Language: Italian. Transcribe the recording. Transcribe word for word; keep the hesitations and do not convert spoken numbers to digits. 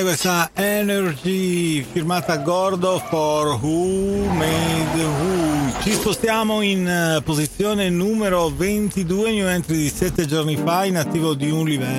Questa Energy firmata Gordo for Who Made Who. Ci spostiamo in uh, posizione numero ventidue, new entry di sette giorni fa, in attivo di un livello.